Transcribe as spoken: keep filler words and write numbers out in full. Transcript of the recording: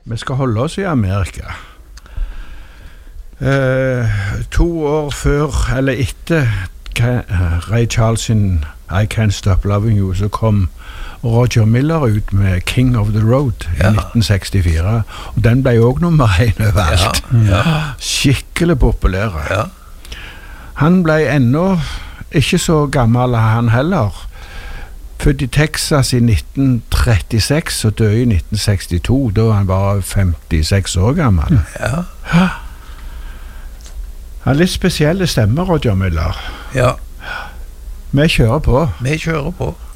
Vi skal holde oss i Amerika. Uh, to år før, eller etter Ray Charles sin I Can't Stop Loving You, så kom Roger Miller ut med King of the Road i ja. nitten sekstifire. Og den ble også nummer en overalt. Ja, ja. Skikkelig populær. Ja. Han ble ennå ikke så gammel han heller. Født i Texas i nitten trettiseks og døde i nitten sekstito, da han var femtiseks år gammel. Ja. Han har litt spesielle stemmer, Roger Miller. Ja. Vi kjører på. Vi kjører på.